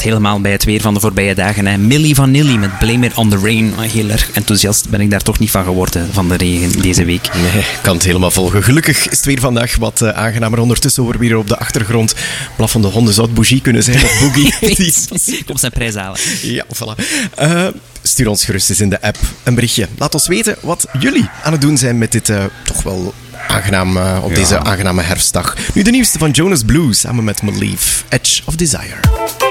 helemaal bij het weer van de voorbije dagen. Hè. Milli Vanilli met Blame It on the Rain. Heel erg enthousiast ben ik daar toch niet van geworden, van de regen deze week. Nee, ik kan het helemaal volgen. Gelukkig is het weer vandaag wat aangenamer. Ondertussen horen we weer op de achtergrond blaffende honden. Zou het Bougie kunnen zijn of Boogie? Kom zijn prijs halen. Ja, voilà. Stuur ons gerust eens in de app een berichtje. Laat ons weten wat jullie aan het doen zijn met dit toch wel aangenaam op deze aangename herfstdag. Nu de nieuwste van Jonas Blue samen met Maleef, Edge of Desire.